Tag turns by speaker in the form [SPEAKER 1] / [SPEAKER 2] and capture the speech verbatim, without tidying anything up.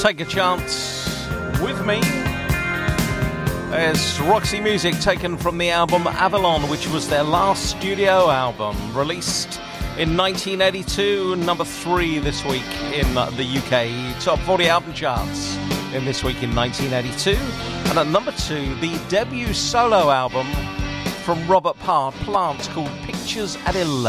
[SPEAKER 1] Take a Chance with me. There's Roxy Music taken from the album Avalon, which was their last studio album, released in nineteen eighty-two, number three this week in the U K top forty album charts in this week in nineteen eighty-two. And at number two, the debut solo album from Robert Plant called Pictures at eleven.